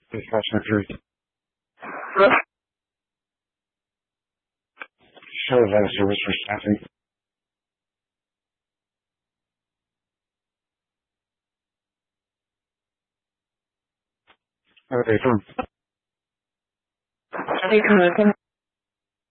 Discussion period. Shows on service for staffing. Okay, firm.